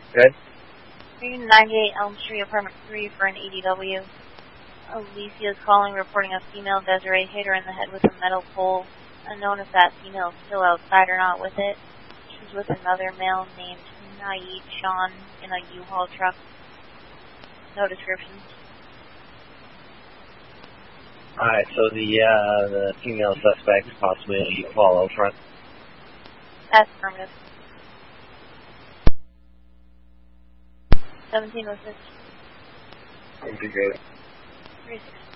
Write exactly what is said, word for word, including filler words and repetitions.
Okay. ninety-eight Elm Street, apartment three for an A D W. Alicia is calling, reporting a female Desiree hit her in the head with a metal pole. Unknown if that female is still outside or not with it. She's with another male named Naeed Sean in a U-Haul truck. No descriptions. Alright, so the uh, the female suspect is possibly a U-Haul out front. That's affirmative. seventeen oh six. Integrated. three six.